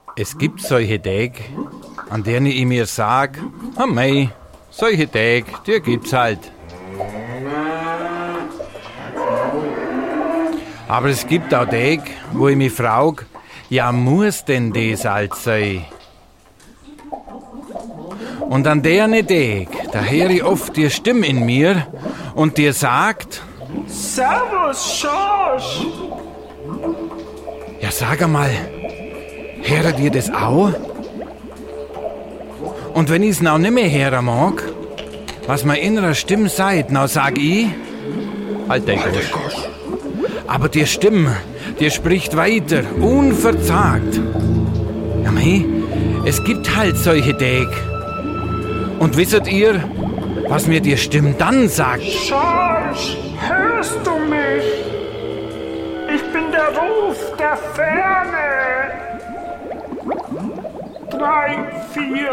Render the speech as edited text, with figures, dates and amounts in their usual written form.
Es gibt solche Tage, an denen ich mir sag, mei, solche Tage, die gibt's halt. Aber es gibt auch Tage, wo ich mich frag, ja, muss denn das halt sein? Und an deren Tag, da höre ich oft die Stimme in mir und die sagt: Servus, Schorsch! Ja, sag einmal, hört ihr das auch? Und wenn ich's noch nicht mehr hören mag, was meine innere Stimme sagt, dann sag ich: halt den Gosch. Aber die Stimme, die spricht weiter, unverzagt. Ja, mei, es gibt halt solche Tage. Und wisset ihr, was mir die Stimme dann sagt? Schorsch, hörst du mich? Ich bin der Ruf der Ferne. 3, 4